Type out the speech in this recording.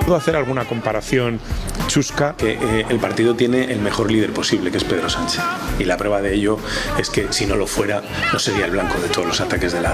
puedo hacer alguna comparación chusca. Que el partido tiene el mejor líder posible, que es Pedro Sánchez. Y la prueba de ello es que si no lo fuera, no sería el blanco de todos los ataques de la